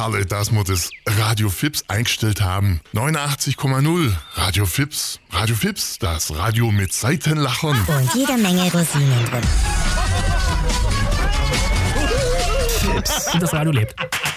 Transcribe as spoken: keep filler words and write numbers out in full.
Herrlich, dass wir das Radio Fips eingestellt haben. neunundachtzig Komma null Radio Fips. Radio Fips, das Radio mit Seitenlachern. Und jede Menge Rosinen drin. Und das Radio lebt.